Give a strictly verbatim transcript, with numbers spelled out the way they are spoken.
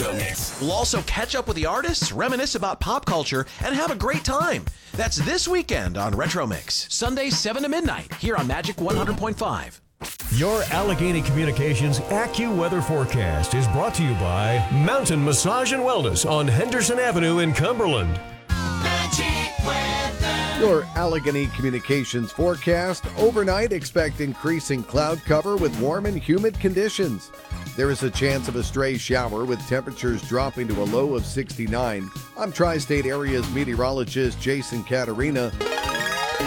Retro Mix. We'll also catch up with the artists, reminisce about pop culture, and have a great time. That's this weekend on Retro Mix, Sunday seven to midnight, here on Magic one hundred point five. Your Allegheny Communications AccuWeather forecast is brought to you by Mountain Massage and Wellness on Henderson Avenue in Cumberland. Magic Weather. Your Allegheny Communications forecast. Overnight, expect increasing cloud cover with warm and humid conditions. There is a chance of a stray shower with temperatures dropping to a low of sixty-nine. I'm Tri-State Area's meteorologist Jason Caterina.